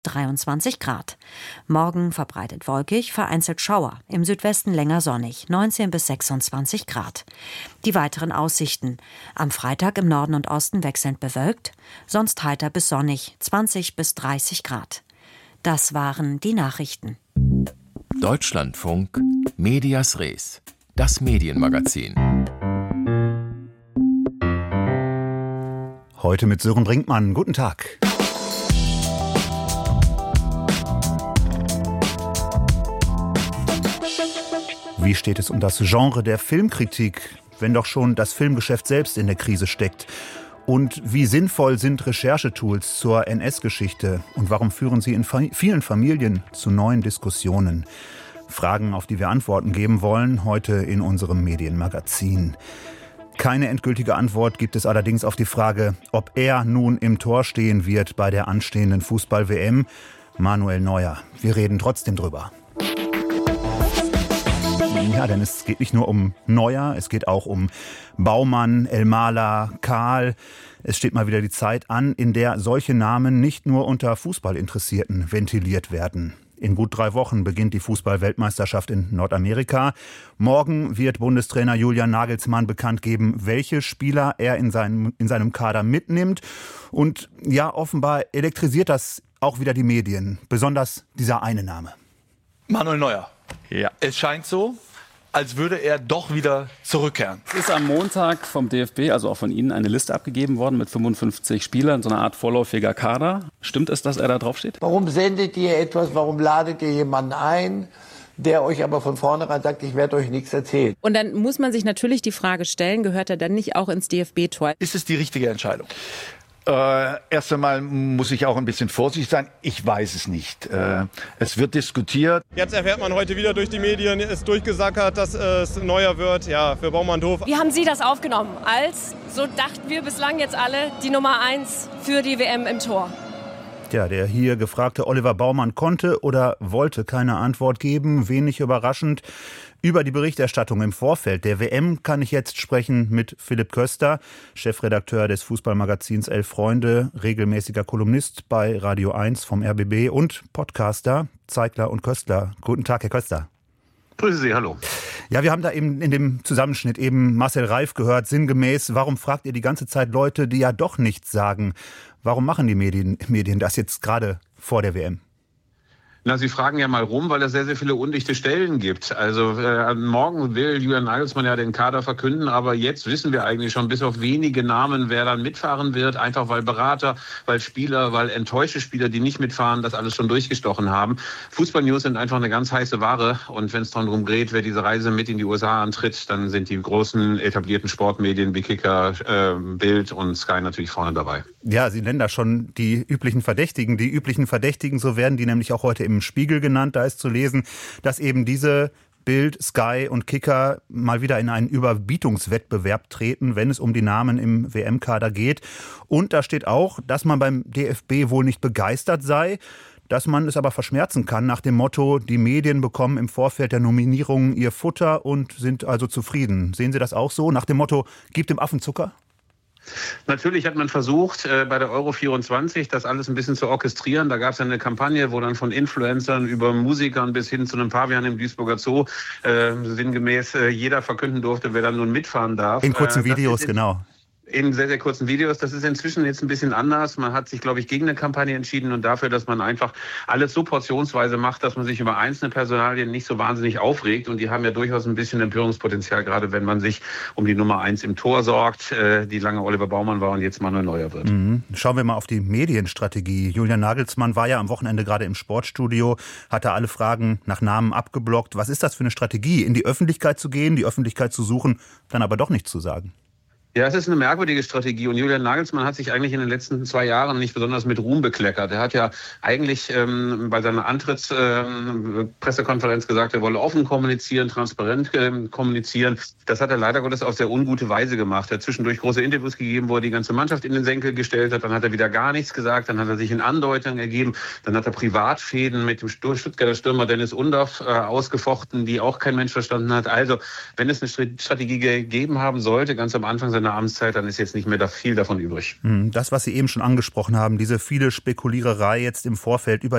23 Grad. Morgen verbreitet wolkig, vereinzelt Schauer. Im Südwesten länger sonnig, 19 bis 26 Grad. Die weiteren Aussichten. Am Freitag im Norden und Osten wechselnd bewölkt, sonst heiter bis sonnig, 20 bis 30 Grad. Das waren die Nachrichten. Deutschlandfunk, Medias Res, das Medienmagazin. Heute mit Sören Brinkmann. Guten Tag. Wie steht es um das Genre der Filmkritik, wenn doch schon das Filmgeschäft selbst in der Krise steckt? Und wie sinnvoll sind Recherchetools zur NS-Geschichte? Und warum führen sie in vielen Familien zu neuen Diskussionen? Fragen, auf die wir Antworten geben wollen, heute in unserem Medienmagazin. Keine endgültige Antwort gibt es allerdings auf die Frage, ob er nun im Tor stehen wird bei der anstehenden Fußball-WM. Manuel Neuer. Wir reden trotzdem drüber. Ja, denn es geht nicht nur um Neuer, es geht auch um Baumann, Elmalah, Kahl. Es steht mal wieder die Zeit an, in der solche Namen nicht nur unter Fußballinteressierten ventiliert werden. In gut 3 Wochen beginnt die Fußball-Weltmeisterschaft in Nordamerika. Morgen wird Bundestrainer Julian Nagelsmann bekannt geben, welche Spieler er in seinem Kader mitnimmt. Und ja, offenbar elektrisiert das auch wieder die Medien, besonders dieser eine Name. Manuel Neuer. Ja. Es scheint so, als würde er doch wieder zurückkehren. Es ist am Montag vom DFB, also auch von Ihnen, eine Liste abgegeben worden mit 55 Spielern, so eine Art vorläufiger Kader. Stimmt es, dass er da drauf steht? Warum sendet ihr etwas, warum ladet ihr jemanden ein, der euch aber von vornherein sagt, ich werde euch nichts erzählen? Und dann muss man sich natürlich die Frage stellen, gehört er dann nicht auch ins DFB-Tor? Ist es die richtige Entscheidung? Erst einmal muss ich auch ein bisschen vorsichtig sein. Ich weiß es nicht. Es wird diskutiert. Jetzt erfährt man heute wieder durch die Medien, ist durchgesackert, dass es Neuer wird. Ja, für Baumann doof. Wie haben Sie das aufgenommen? So dachten wir bislang jetzt alle, die Nummer 1 für die WM im Tor. Ja, der hier gefragte Oliver Baumann konnte oder wollte keine Antwort geben. Wenig überraschend. Über die Berichterstattung im Vorfeld der WM kann ich jetzt sprechen mit Philipp Köster, Chefredakteur des Fußballmagazins Elf Freunde, regelmäßiger Kolumnist bei Radio 1 vom RBB und Podcaster Zeigler und Köstler. Guten Tag, Herr Köster. Grüße Sie, hallo. Ja, wir haben da eben in dem Zusammenschnitt eben Marcel Reif gehört, sinngemäß, warum fragt ihr die ganze Zeit Leute, die ja doch nichts sagen? Warum machen die Medien das jetzt gerade vor der WM? Na, Sie fragen ja mal rum, weil es sehr, sehr viele undichte Stellen gibt. Also morgen will Julian Nagelsmann ja den Kader verkünden, aber jetzt wissen wir eigentlich schon bis auf wenige Namen, wer dann mitfahren wird. Einfach weil Berater, weil Spieler, weil enttäuschte Spieler, die nicht mitfahren, das alles schon durchgestochen haben. Fußball-News sind einfach eine ganz heiße Ware. Und wenn es darum geht, wer diese Reise mit in die USA antritt, dann sind die großen etablierten Sportmedien wie Kicker, Bild und Sky natürlich vorne dabei. Ja, Sie nennen da schon die üblichen Verdächtigen. Die üblichen Verdächtigen, so werden die nämlich auch heute im Spiegel genannt. Da ist zu lesen, dass eben diese Bild, Sky und Kicker mal wieder in einen Überbietungswettbewerb treten, wenn es um die Namen im WM-Kader geht. Und da steht auch, dass man beim DFB wohl nicht begeistert sei, dass man es aber verschmerzen kann nach dem Motto, die Medien bekommen im Vorfeld der Nominierungen ihr Futter und sind also zufrieden. Sehen Sie das auch so? Nach dem Motto, gib dem Affen Zucker? Natürlich hat man versucht, bei der Euro 24 das alles ein bisschen zu orchestrieren. Da gab es eine Kampagne, wo dann von Influencern über Musikern bis hin zu einem Pavian im Duisburger Zoo sinngemäß jeder verkünden durfte, wer dann nun mitfahren darf. In kurzen Videos, genau. In sehr, sehr kurzen Videos. Das ist inzwischen jetzt ein bisschen anders. Man hat sich, glaube ich, gegen eine Kampagne entschieden und dafür, dass man einfach alles so portionsweise macht, dass man sich über einzelne Personalien nicht so wahnsinnig aufregt. Und die haben ja durchaus ein bisschen Empörungspotenzial, gerade wenn man sich um die Nummer 1 im Tor sorgt, die lange Oliver Baumann war und jetzt Manuel Neuer wird. Schauen wir mal auf die Medienstrategie. Julian Nagelsmann war ja am Wochenende gerade im Sportstudio, hat da alle Fragen nach Namen abgeblockt. Was ist das für eine Strategie? In die Öffentlichkeit zu gehen, die Öffentlichkeit zu suchen, dann aber doch nichts zu sagen? Ja, es ist eine merkwürdige Strategie und Julian Nagelsmann hat sich eigentlich in den letzten 2 Jahren nicht besonders mit Ruhm bekleckert. Er hat ja eigentlich bei seiner Antrittspressekonferenz gesagt, er wolle offen kommunizieren, transparent kommunizieren. Das hat er leider Gottes auf sehr ungute Weise gemacht. Er hat zwischendurch große Interviews gegeben, wo er die ganze Mannschaft in den Senkel gestellt hat. Dann hat er wieder gar nichts gesagt. Dann hat er sich in Andeutungen ergeben. Dann hat er Privatfäden mit dem Stuttgarter Stürmer Dennis Undorf ausgefochten, die auch kein Mensch verstanden hat. Also, wenn es eine Strategie gegeben haben sollte, ganz am Anfang seiner Amtszeit, dann ist jetzt nicht mehr viel davon übrig. Das, was Sie eben schon angesprochen haben, diese viele Spekuliererei jetzt im Vorfeld über